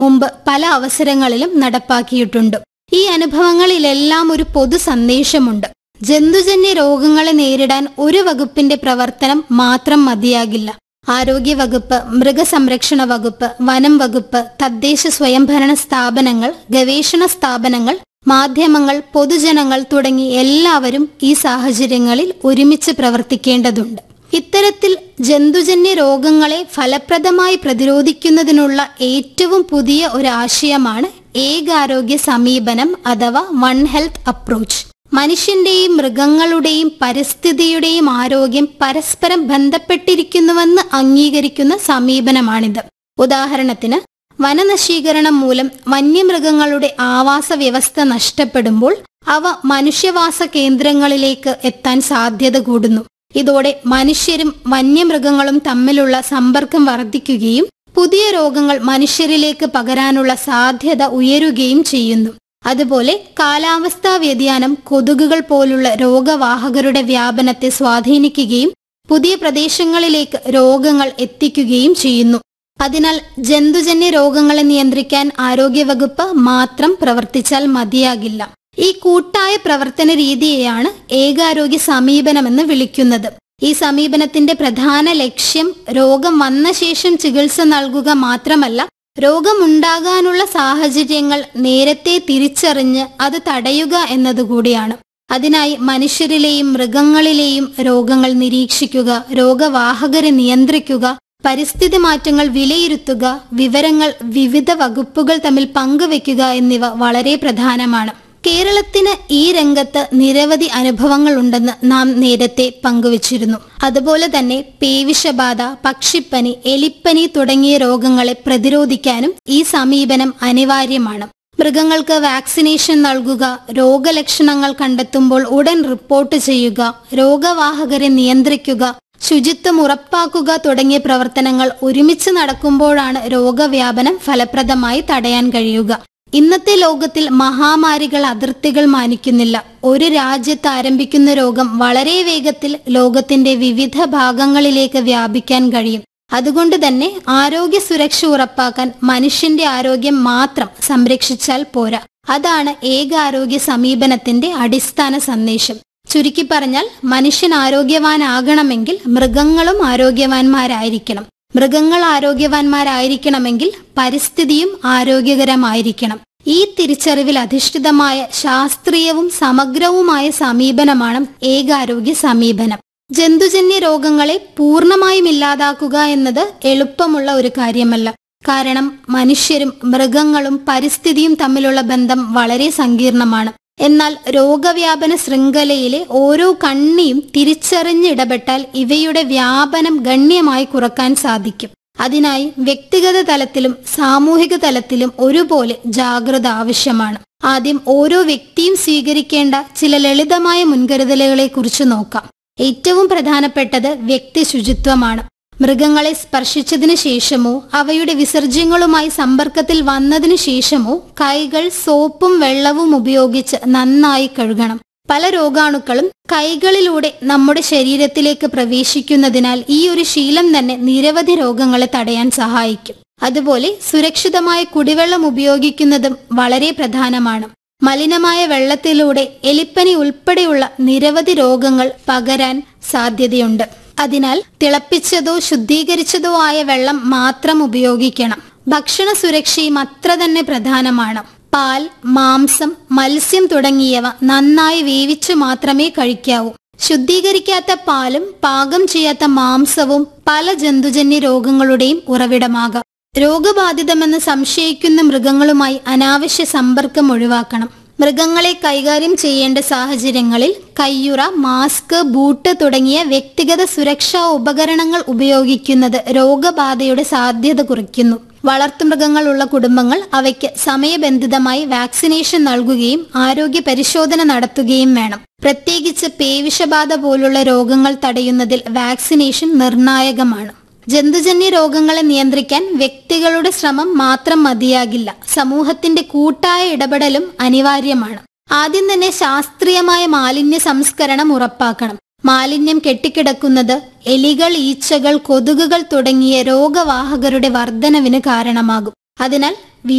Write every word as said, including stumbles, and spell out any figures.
മുമ്പ് പല അവസരങ്ങളിലും നടപ്പാക്കിയിട്ടുണ്ട്. ഈ അനുഭവങ്ങളിലെല്ലാം ഒരു പൊതു സന്ദേശമുണ്ട്. ജന്തുജന്യ രോഗങ്ങളെ നേരിടാൻ ഒരു വകുപ്പിന്റെ പ്രവർത്തനം മാത്രം മതിയാകില്ല. ആരോഗ്യ വകുപ്പ്, മൃഗസംരക്ഷണ വകുപ്പ്, വനം വകുപ്പ്, തദ്ദേശ സ്വയംഭരണ സ്ഥാപനങ്ങൾ, ഗവേഷണ സ്ഥാപനങ്ങൾ, മാധ്യമങ്ങൾ, പൊതുജനങ്ങൾ തുടങ്ങി എല്ലാവരും ഈ സാഹചര്യങ്ങളിൽ ഒരുമിച്ച് പ്രവർത്തിക്കേണ്ടതുണ്ട്. ഇത്തരത്തിൽ ജന്തുജന്യ രോഗങ്ങളെ ഫലപ്രദമായി പ്രതിരോധിക്കുന്നതിനുള്ള ഏറ്റവും പുതിയ ഒരു ആശയമാണ് ഏകാരോഗ്യ സമീപനം അഥവാ വൺ ഹെൽത്ത് അപ്രോച്ച്. മനുഷ്യന്റെയും മൃഗങ്ങളുടെയും പരിസ്ഥിതിയുടെയും ആരോഗ്യം പരസ്പരം ബന്ധപ്പെട്ടിരിക്കുന്നുവെന്ന് അംഗീകരിക്കുന്ന സമീപനമാണിത്. ഉദാഹരണത്തിന്, വനനശീകരണം മൂലം വന്യമൃഗങ്ങളുടെ ആവാസ വ്യവസ്ഥ നഷ്ടപ്പെടുമ്പോൾ അവ മനുഷ്യവാസ കേന്ദ്രങ്ങളിലേക്ക് എത്താൻ സാധ്യത കൂടുന്നു. ഇതോടെ മനുഷ്യരും വന്യമൃഗങ്ങളും തമ്മിലുള്ള സമ്പർക്കം വർദ്ധിക്കുകയും പുതിയ രോഗങ്ങൾ മനുഷ്യരിലേക്ക് പകരാനുള്ള സാധ്യത ഉയരുകയും ചെയ്യുന്നു. അതുപോലെ കാലാവസ്ഥാ വ്യതിയാനം കൊതുകുകൾ പോലുള്ള രോഗവാഹകരുടെ വ്യാപനത്തെ സ്വാധീനിക്കുകയും പുതിയ പ്രദേശങ്ങളിലേക്ക് രോഗങ്ങൾ എത്തിക്കുകയും ചെയ്യുന്നു. അതിനാൽ ജന്തുജന്യ രോഗങ്ങളെ നിയന്ത്രിക്കാൻ ആരോഗ്യവകുപ്പ് മാത്രം പ്രവർത്തിച്ചാൽ മതിയാകില്ല. ഈ കൂട്ടായ പ്രവർത്തന രീതിയെയാണ് ഏകാരോഗ്യ സമീപനമെന്ന് വിളിക്കുന്നത്. ഈ സമീപനത്തിന്റെ പ്രധാന ലക്ഷ്യം രോഗം വന്ന ശേഷം ചികിത്സ നൽകുക മാത്രമല്ല, രോഗമുണ്ടാകാനുള്ള സാഹചര്യങ്ങൾ നേരത്തെ തിരിച്ചറിഞ്ഞ് അത് തടയുക എന്നതുകൂടിയാണ്. അതിനായി മനുഷ്യരിലെയും മൃഗങ്ങളിലെയും രോഗങ്ങൾ നിരീക്ഷിക്കുക, രോഗവാഹകരെ നിയന്ത്രിക്കുക, പരിസ്ഥിതി മാറ്റങ്ങൾ വിലയിരുത്തുക, വിവരങ്ങൾ വിവിധ വകുപ്പുകൾ തമ്മിൽ പങ്കുവെക്കുക എന്നിവ വളരെ പ്രധാനമാണ്. കേരളത്തിന് ഈ രംഗത്ത് നിരവധി അനുഭവങ്ങൾ ഉണ്ടെന്ന് നാം നേരത്തെ പങ്കുവച്ചിരുന്നു. അതുപോലെ തന്നെ പേവിഷബാധ, പക്ഷിപ്പനി, എലിപ്പനി തുടങ്ങിയ രോഗങ്ങളെ പ്രതിരോധിക്കാനും ഈ സമീപനം അനിവാര്യമാണ്. മൃഗങ്ങൾക്ക് വാക്സിനേഷൻ നൽകുക, രോഗലക്ഷണങ്ങൾ കണ്ടെത്തുമ്പോൾ ഉടൻ റിപ്പോർട്ട് ചെയ്യുക, രോഗവാഹകരെ നിയന്ത്രിക്കുക, ശുചിത്വം ഉറപ്പാക്കുക തുടങ്ങിയ പ്രവർത്തനങ്ങൾ ഒരുമിച്ച് നടക്കുമ്പോഴാണ് രോഗവ്യാപനം ഫലപ്രദമായി തടയാൻ കഴിയുക. ഇന്നത്തെ ലോകത്തിൽ മഹാമാരികൾ അതിർത്തികൾ മാനിക്കുന്നില്ല. ഒരു രാജ്യത്ത് ആരംഭിക്കുന്ന രോഗം വളരെ വേഗത്തിൽ ലോകത്തിന്റെ വിവിധ ഭാഗങ്ങളിലേക്ക് വ്യാപിക്കാൻ കഴിയും. അതുകൊണ്ട് തന്നെ ആരോഗ്യ സുരക്ഷ ഉറപ്പാക്കാൻ മനുഷ്യന്റെ ആരോഗ്യം മാത്രം സംരക്ഷിച്ചാൽ പോരാ. അതാണ് ഏകാരോഗ്യ സമീപനത്തിന്റെ അടിസ്ഥാന സന്ദേശം. ചുരുക്കി പറഞ്ഞാൽ, മനുഷ്യൻ ആരോഗ്യവാനാകണമെങ്കിൽ മൃഗങ്ങളും ആരോഗ്യവാന്മാരായിരിക്കണം. മൃഗങ്ങൾ ആരോഗ്യവാന്മാരായിരിക്കണമെങ്കിൽ പരിസ്ഥിതിയും ആരോഗ്യകരമായിരിക്കണം. ഈ തിരിച്ചറിവിൽ അധിഷ്ഠിതമായ ശാസ്ത്രീയവും സമഗ്രവുമായ സമീപനമാണ് ഏകാരോഗ്യ സമീപനം. ജന്തുജന്യ രോഗങ്ങളെ പൂർണ്ണമായും ഇല്ലാതാക്കുക എന്നത് എളുപ്പമുള്ള ഒരു കാര്യമല്ല. കാരണം മനുഷ്യരും മൃഗങ്ങളും പരിസ്ഥിതിയും തമ്മിലുള്ള ബന്ധം വളരെ സങ്കീർണമാണ്. എന്നാൽ രോഗവ്യാപന ശൃംഖലയിലെ ഓരോ കണ്ണിയും തിരിച്ചറിഞ്ഞിടപെട്ടാൽ ഇവയുടെ വ്യാപനം ഗണ്യമായി കുറക്കാൻ സാധിക്കും. അതിനായി വ്യക്തിഗത തലത്തിലും സാമൂഹിക തലത്തിലും ഒരുപോലെ ജാഗ്രത ആവശ്യമാണ്. ആദ്യം ഓരോ വ്യക്തിയും സ്വീകരിക്കേണ്ട ചില ലളിതമായ മുൻകരുതലുകളെ കുറിച്ച് നോക്കാം. ഏറ്റവും പ്രധാനപ്പെട്ടത് വ്യക്തി ശുചിത്വമാണ്. മൃഗങ്ങളെ സ്പർശിച്ചതിനു ശേഷമോ അവയുടെ വിസർജ്യങ്ങളുമായി സമ്പർക്കത്തിൽ വന്നതിനു ശേഷമോ കൈകൾ സോപ്പും വെള്ളവും ഉപയോഗിച്ച് നന്നായി കഴുകണം. പല രോഗാണുക്കളും കൈകളിലൂടെ നമ്മുടെ ശരീരത്തിലേക്ക് പ്രവേശിക്കുന്നതിനാൽ ഈ ഒരു ശീലം തന്നെ നിരവധി രോഗങ്ങളെ തടയാൻ സഹായിക്കും. അതുപോലെ സുരക്ഷിതമായ കുടിവെള്ളം ഉപയോഗിക്കുന്നതും വളരെ പ്രധാനമാണ്. മലിനമായ വെള്ളത്തിലൂടെ എലിപ്പനി ഉൾപ്പെടെയുള്ള നിരവധി രോഗങ്ങൾ പകരാൻ സാധ്യതയുണ്ട്. അതിനാൽ തിളപ്പിച്ചതോ ശുദ്ധീകരിച്ചതോ ആയ വെള്ളം മാത്രം ഉപയോഗിക്കണം. ഭക്ഷണ സുരക്ഷയും അത്ര തന്നെ പ്രധാനമാണ്. പാൽ, മാംസം, മത്സ്യം തുടങ്ങിയവ നന്നായി വേവിച്ചു മാത്രമേ കഴിക്കാവൂ. ശുദ്ധീകരിക്കാത്ത പാലും പാകം ചെയ്യാത്ത മാംസവും പല ജന്തുജന്യ രോഗങ്ങളുടെയും ഉറവിടമാകാം. രോഗബാധിതമെന്ന് സംശയിക്കുന്ന മൃഗങ്ങളുമായി അനാവശ്യ സമ്പർക്കം ഒഴിവാക്കണം. മൃഗങ്ങളെ കൈകാര്യം ചെയ്യേണ്ട സാഹചര്യങ്ങളിൽ കയ്യുറ, മാസ്ക്, ബൂട്ട് തുടങ്ങിയ വ്യക്തിഗത സുരക്ഷാ ഉപകരണങ്ങൾ ഉപയോഗിക്കുന്നത് രോഗബാധയുടെ സാധ്യത കുറയ്ക്കുന്നു. വളർത്തുമൃഗങ്ങളുള്ള കുടുംബങ്ങൾ അവയ്ക്ക് സമയബന്ധിതമായി വാക്സിനേഷൻ നൽകുകയും ആരോഗ്യ പരിശോധന നടത്തുകയും വേണം. പ്രത്യേകിച്ച് പേവിഷബാധ പോലുള്ള രോഗങ്ങൾ തടയുന്നതിൽ വാക്സിനേഷൻ നിർണായകമാണ്. ജന്തുജന്യ രോഗങ്ങളെ നിയന്ത്രിക്കാൻ വ്യക്തികളുടെ ശ്രമം മാത്രം മതിയാകില്ല. സമൂഹത്തിന്റെ കൂട്ടായ ഇടപെടലും അനിവാര്യമാണ്. ആദ്യം തന്നെ ശാസ്ത്രീയമായ മാലിന്യ സംസ്കരണം ഉറപ്പാക്കണം. മാലിന്യം കെട്ടിക്കിടക്കുന്നത് എലികൾ, ഈച്ചകൾ, കൊതുകുകൾ തുടങ്ങിയ രോഗവാഹകരുടെ വർധനവിന് കാരണമാകും. അതിനാൽ